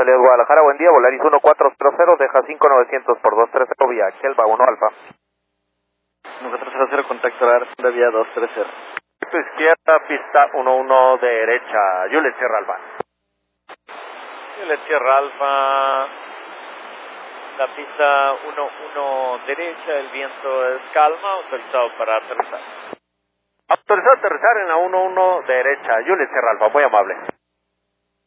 salida de Guadalajara, buen día, Volaris 1400, deja 5900 por 230 vía Kelva 1 Alfa. 1400, contacto a la vía 230. Izquierda, pista 11 derecha, Juliet Sierra Alfa. Juliet Sierra Alfa, la pista 11 derecha, el viento es calma, autorizado para aterrizar. Autorizado a aterrizar en la 11 derecha, Juliet Sierra Alfa, muy amable.